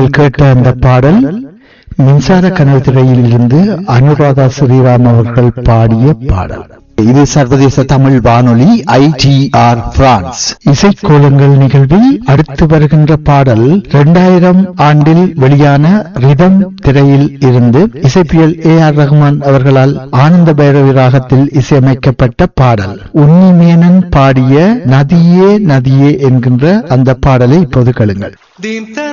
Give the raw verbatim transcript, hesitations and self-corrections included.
நீங்கள் கேட்ட அந்த பாடல் மின்சார கனவு திரையில் இருந்து அனுராதா ஸ்ரீராம் அவர்கள் பாடிய பாடல். இது சர்வதேச தமிழ் வானொலி ஐ டி ஆர் பிரான்ஸ் இசைக்கோலங்கள் நிகழ்வில் அடுத்து வருகின்ற பாடல் இரண்டாயிரம் ஆண்டில் வெளியான ரிதம் திரையில் இருந்து இசைப்பியல் ஏ ஆர் ரஹ்மான் அவர்களால் ஆனந்த பைரவி ராகத்தில் இசையமைக்கப்பட்ட பாடல். உன்னிமேனன் பாடிய நதியே நதியே என்கின்ற அந்த பாடலை இப்போது கேளுங்கள்.